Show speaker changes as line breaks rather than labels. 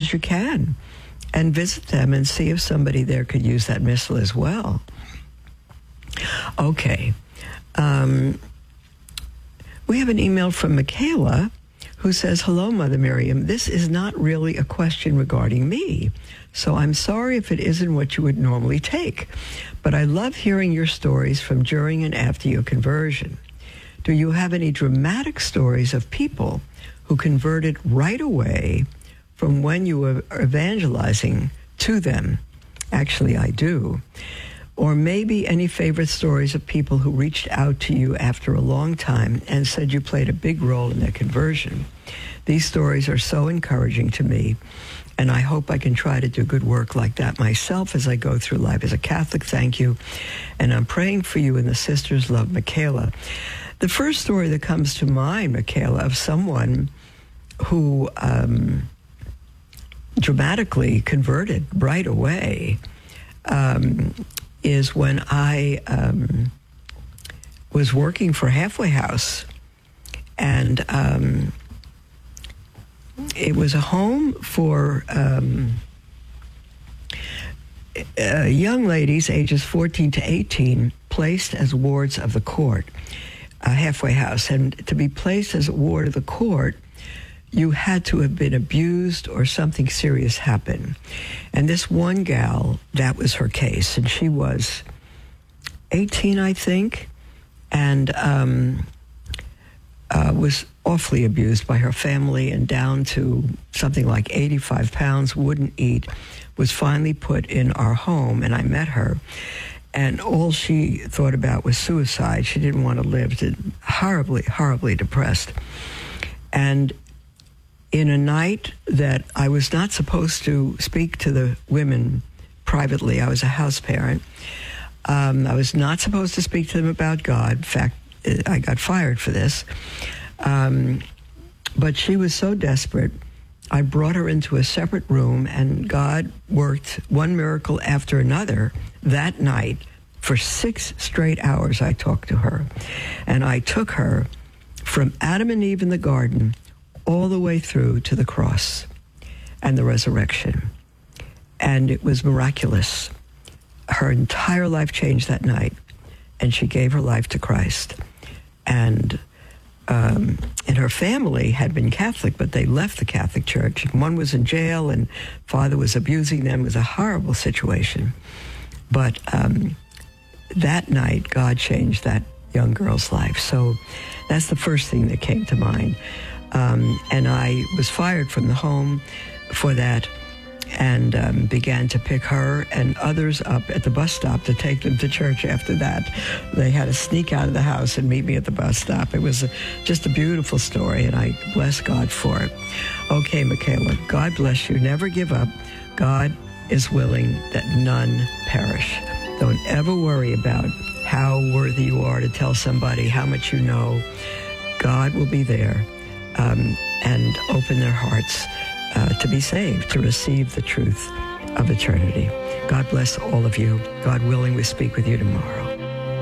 as you can and visit them and see if somebody there could use that missal as well. Okay. We have an email from Michaela who says, "Hello, Mother Miriam. This is not really a question regarding me, so I'm sorry if it isn't what you would normally take. But I love hearing your stories from during and after your conversion. Do you have any dramatic stories of people who converted right away from when you were evangelizing to them?" Actually, I do. Or maybe any favorite stories of people who reached out to you after a long time and said you played a big role in their conversion. These stories are so encouraging to me, and I hope I can try to do good work like that myself as I go through life as a Catholic. Thank you. And I'm praying for you and the sisters. Love, Michaela. The first story that comes to mind, Michaela, of someone who dramatically converted right away is when I was working for Halfway House, and it was a home for young ladies ages 14 to 18 placed as wards of the court, Halfway House. And to be placed as a ward of the court, you had to have been abused or something serious happened. And this one gal, that was her case. And she was 18, I think, and was awfully abused by her family and down to something like 85 pounds, wouldn't eat, was finally put in our home. And I met her. And all she thought about was suicide. She didn't want to live, horribly, horribly depressed. And in a night that I was not supposed to speak to the women privately, I was a house parent. I was not supposed to speak to them about God. In fact, I got fired for this. But she was so desperate, I brought her into a separate room, and God worked one miracle after another that night. For 6 straight hours, I talked to her. And I took her from Adam and Eve in the garden all the way through to the cross and the resurrection. And it was miraculous. Her entire life changed that night, and she gave her life to Christ. And her family had been Catholic, but they left the Catholic Church. One was in jail, and father was abusing them. It was a horrible situation. But that night, God changed that young girl's life. So that's the first thing that came to mind. And I was fired from the home for that, and began to pick her and others up at the bus stop to take them to church after that. They had to sneak out of the house and meet me at the bus stop. It was just a beautiful story, and I bless God for it. Okay, Michaela, God bless you. Never give up. God is willing that none perish. Don't ever worry about how worthy you are to tell somebody how much you know. God will be there and open their hearts to be saved, to receive the truth of eternity. God bless all of you. God willing, we speak with you tomorrow.